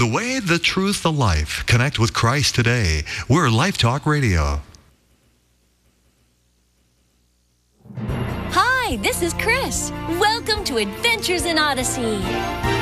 way, the truth, the life. Connect with Christ today. We're Life Talk Radio. Hi, this is Chris. Welcome to Adventures in Odyssey.